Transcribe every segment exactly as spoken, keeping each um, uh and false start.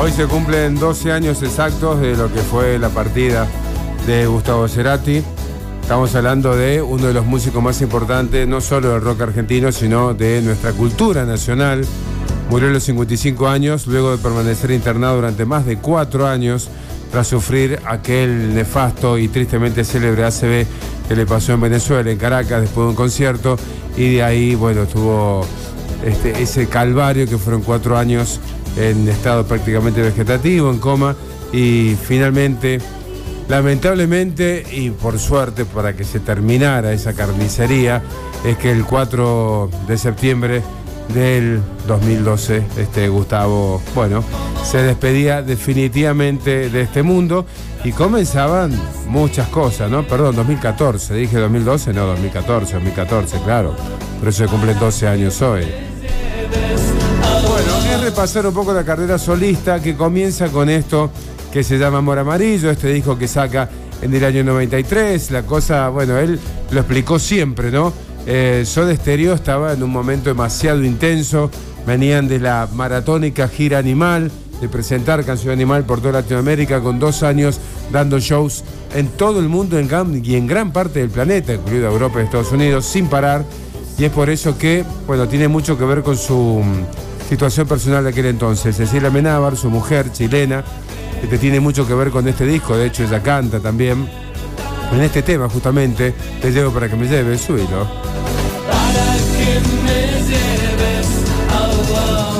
Hoy se cumplen doce años exactos de lo que fue la partida de Gustavo Cerati. Estamos hablando de uno de los músicos más importantes, no solo del rock argentino, sino de nuestra cultura nacional. Murió a los cincuenta y cinco años, luego de permanecer internado durante más de cuatro años, tras sufrir aquel nefasto y tristemente célebre A C V que le pasó en Venezuela, en Caracas, después de un concierto, y de ahí, bueno, tuvo este, ese calvario que fueron cuatro años en estado prácticamente vegetativo, en coma, y finalmente, lamentablemente, y por suerte, para que se terminara esa carnicería, es que el cuatro de septiembre del dos mil doce, este Gustavo, bueno, se despedía definitivamente de este mundo y comenzaban muchas cosas, ¿no? Perdón, dos mil catorce, dije dos mil doce, no, dos mil catorce, dos mil catorce, claro, por eso se cumplen doce años hoy. Bueno, es repasar un poco la carrera solista que comienza con esto que se llama Amor Amarillo, este disco que saca en el año noventa y tres, la cosa, bueno, él lo explicó siempre, ¿no? Eh, Soda Stereo estaba en un momento demasiado intenso, venían de la maratónica gira Animal, de presentar Canción Animal por toda Latinoamérica, con dos años dando shows en todo el mundo en gran, y en gran parte del planeta, incluida Europa y Estados Unidos, sin parar, y es por eso que, bueno, tiene mucho que ver con su situación personal de aquel entonces. Cecilia Amenábar, su mujer chilena, que tiene mucho que ver con este disco, de hecho ella canta también en este tema justamente, Te llevo para que me lleves, subilo. Para que me lleves a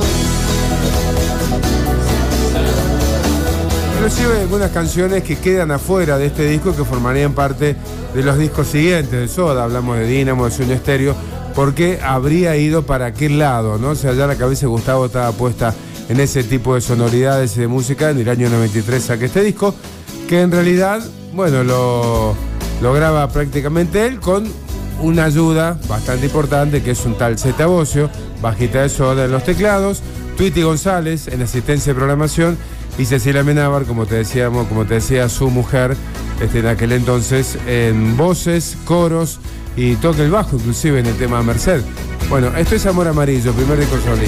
Inclusive algunas canciones que quedan afuera de este disco que formarían parte de los discos siguientes de Soda, hablamos de Dínamo, de Sueño Estéreo, porque habría ido para aquel lado, ¿no? O sea, ya la cabeza de Gustavo estaba puesta en ese tipo de sonoridades y de música. En el año noventa y tres saca este disco, que en realidad, bueno, lo, lo graba prácticamente él con una ayuda bastante importante, que es un tal Zeta Bosio, bajista de Soda en los teclados, Tweety González en asistencia de programación y Cecilia Amenábar, como te decíamos, como te decía su mujer, este, en aquel entonces, en voces, coros y toque el bajo, inclusive en el tema Merced. Bueno, esto es Amor Amarillo, primer disco solista.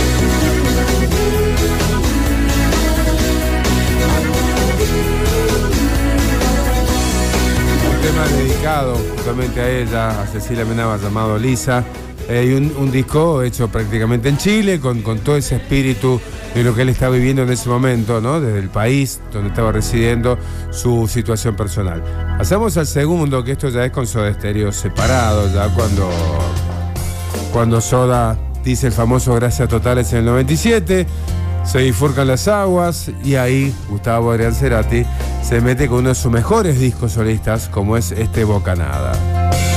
Dedicado justamente a ella, a Cecilia Amenábar, llamado Lisa, eh, y un, un disco hecho prácticamente en Chile, con, con todo ese espíritu de lo que él está viviendo en ese momento, ¿no? Desde el país donde estaba residiendo, su situación personal. Pasamos al segundo, que esto ya es con Soda Stereo separado, ya cuando, cuando Soda dice el famoso Gracias Totales en el noventa y siete, se bifurcan las aguas y ahí Gustavo Adrián Cerati se mete con uno de sus mejores discos solistas, como es este Bocanada.